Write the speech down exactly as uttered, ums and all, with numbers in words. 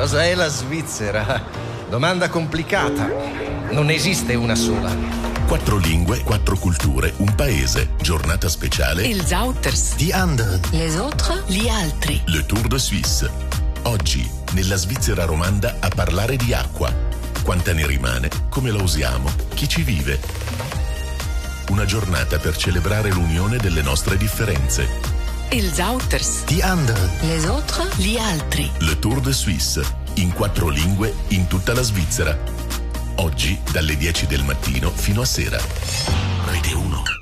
Cosa è la Svizzera? Domanda complicata. Non esiste una sola. Quattro lingue, quattro culture, un paese. Giornata speciale. Els auters. Die anderen. Les autres. Gli altri. Le Tour de Suisse. Oggi, nella Svizzera romanda, a parlare di acqua. Quanta ne rimane? Come la usiamo? Chi ci vive? Una giornata per celebrare l'unione delle nostre differenze. Els auters. Die anderen. Les autres. Gli altri. Le Tour de Suisse. In quattro lingue, in tutta la Svizzera. Oggi, dalle dieci del mattino fino a sera. Rete uno.